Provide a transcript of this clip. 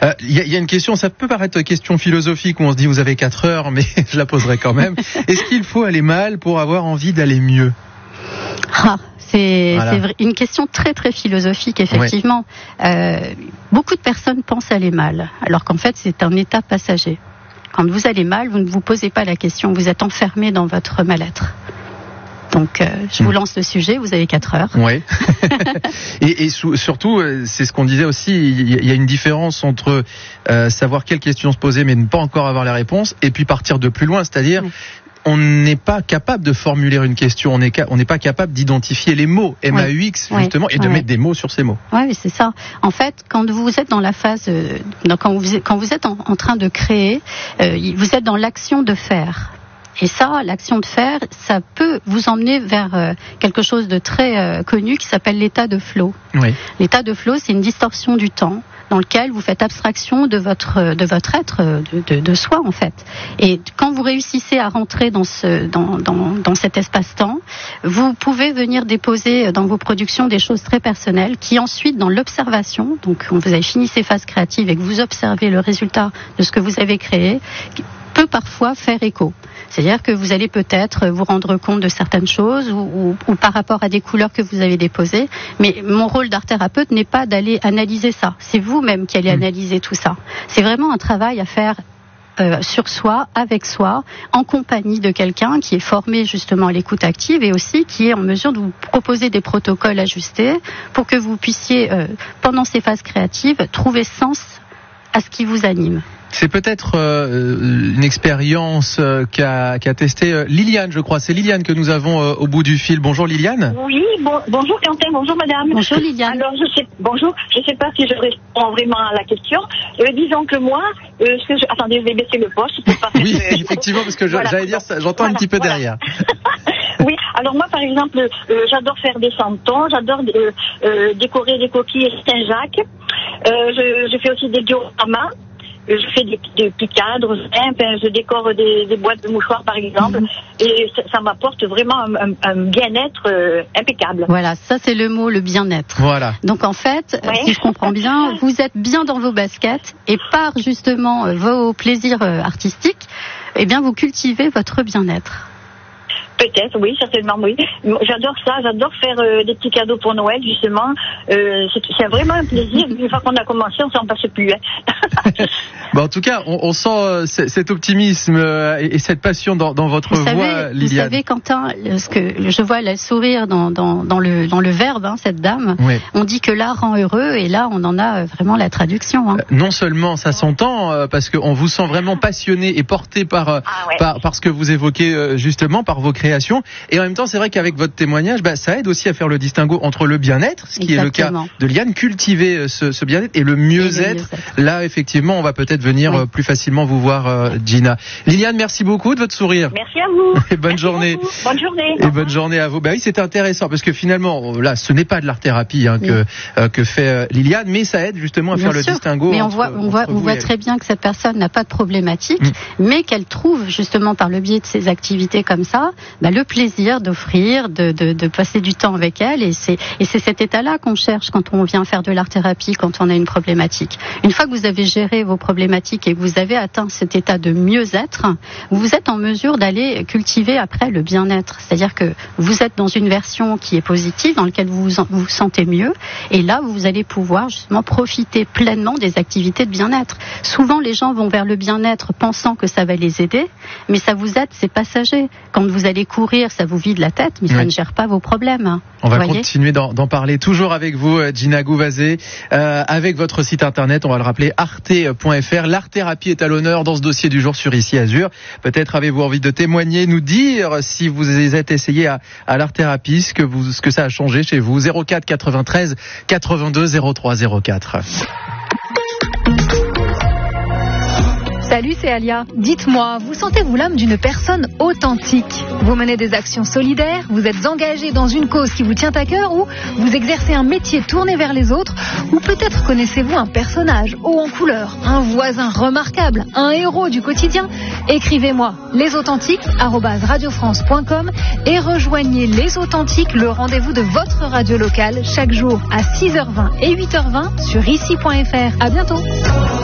Il y a une question, ça peut paraître question philosophique où on se dit vous avez 4 heures, mais je la poserai quand même. Est-ce qu'il faut aller mal pour avoir envie d'aller mieux ? C'est une question très très philosophique, effectivement. Beaucoup de personnes pensent aller mal, alors qu'en fait c'est un état passager. Quand vous allez mal, vous ne vous posez pas la question, vous êtes enfermé dans votre mal-être. Donc, je vous lance le sujet, vous avez 4 heures. Oui. et surtout, c'est ce qu'on disait aussi, il y a une différence entre savoir quelle question se poser mais ne pas encore avoir la réponse, et puis partir de plus loin, c'est-à-dire on n'est pas capable de formuler une question, on n'est pas capable d'identifier les mots, MAUX justement, et de mettre des mots sur ces mots. Oui, c'est ça. En fait, quand vous êtes dans la phase, quand vous êtes en train de créer, vous êtes dans l'action de faire. Et ça, l'action de faire, ça peut vous emmener vers quelque chose de très connu qui s'appelle l'état de flow. Oui. L'état de flow, c'est une distorsion du temps dans lequel vous faites abstraction de votre être, de soi en fait. Et quand vous réussissez à rentrer dans cet espace-temps, vous pouvez venir déposer dans vos productions des choses très personnelles qui ensuite, dans l'observation, donc quand vous avez fini ces phases créatives et que vous observez le résultat de ce que vous avez créé, peut parfois faire écho. C'est-à-dire que vous allez peut-être vous rendre compte de certaines choses ou par rapport à des couleurs que vous avez déposées. Mais mon rôle d'art-thérapeute n'est pas d'aller analyser ça. C'est vous-même qui allez analyser tout ça. C'est vraiment un travail à faire sur soi, avec soi, en compagnie de quelqu'un qui est formé justement à l'écoute active et aussi qui est en mesure de vous proposer des protocoles ajustés pour que vous puissiez, pendant ces phases créatives, trouver sens à ce qui vous anime. C'est peut-être une expérience qu'a testée Liliane, je crois. C'est Liliane que nous avons au bout du fil. Bonjour Liliane. Oui, bonjour Quentin, bonjour madame. Bonjour Liliane. Alors je sais pas si je réponds vraiment à la question. Disons que moi, attendez, je vais baisser le poste. Oui, effectivement, parce que j'allais dire ça, j'entends un petit peu derrière. Oui, alors moi par exemple, j'adore faire des santons, j'adore décorer des coquilles Saint-Jacques. Je fais aussi des dioramas. Je fais des picadres, je décore des boîtes de mouchoirs par exemple, et ça m'apporte vraiment un bien-être impeccable. Voilà, ça c'est le mot, le bien-être. Voilà. Donc en fait, si je comprends bien, vous êtes bien dans vos baskets et par justement vos plaisirs artistiques, eh bien vous cultivez votre bien-être. Peut-être, oui, certainement, oui. J'adore ça, j'adore faire des petits cadeaux pour Noël, justement. C'est vraiment un plaisir. Une fois qu'on a commencé, on s'en passe plus. Bon, en tout cas, on sent cet optimisme et cette passion dans votre voix, Liliane. Vous savez, Quentin, ce que je vois le sourire dans le verbe, cette dame. Oui. On dit que l'art rend heureux, et là, on en a vraiment la traduction. Non seulement ça s'entend, parce qu'on vous sent vraiment passionné et porté par ce que vous évoquez justement, par vos créations. Et en même temps, c'est vrai qu'avec votre témoignage, ça aide aussi à faire le distinguo entre le bien-être, ce qui est le cas de Liliane, cultiver ce bien-être, et le mieux-être. Là, effectivement, on va peut-être venir plus facilement vous voir, Gina. Liliane, merci beaucoup de votre sourire. Merci à vous. Et bonne journée. Bonne journée. Et bonne journée à vous. Oui, c'était intéressant parce que finalement, là, ce n'est pas de l'art-thérapie que fait Liliane, mais ça aide justement à faire le distinguo. Mais on voit très bien que cette personne n'a pas de problématique, mais qu'elle trouve justement par le biais de ses activités comme ça, le plaisir d'offrir, de passer du temps avec elle, et c'est cet état-là qu'on cherche quand on vient faire de l'art-thérapie, quand on a une problématique. Une fois que vous avez géré vos problématiques et que vous avez atteint cet état de mieux-être, vous êtes en mesure d'aller cultiver après le bien-être. C'est-à-dire que vous êtes dans une version qui est positive, dans laquelle vous vous sentez mieux, et là vous allez pouvoir justement profiter pleinement des activités de bien-être. Souvent les gens vont vers le bien-être pensant que ça va les aider, mais ça vous aide, c'est passager. Quand vous allez courir, ça vous vide la tête, mais ça ne gère pas vos problèmes. On va continuer d'en parler toujours avec vous, Gina Gouvazé, avec votre site internet, on va le rappeler, arte.fr. L'art-thérapie est à l'honneur dans ce dossier du jour sur Ici Azur. Peut-être avez-vous envie de témoigner, nous dire si vous êtes essayé à l'art-thérapie, ce que ça a changé chez vous. 04 93 82 03 04. Salut, c'est Alia. Dites-moi, vous sentez-vous l'âme d'une personne authentique? Vous menez des actions solidaires, vous êtes engagé dans une cause qui vous tient à cœur, ou vous exercez un métier tourné vers les autres, ou peut-être connaissez-vous un personnage haut en couleur, un voisin remarquable, un héros du quotidien? Écrivez-moi lesauthentiques@radiofrance.com et rejoignez Les Authentiques, le rendez-vous de votre radio locale, chaque jour à 6h20 et 8h20 sur ici.fr. À bientôt.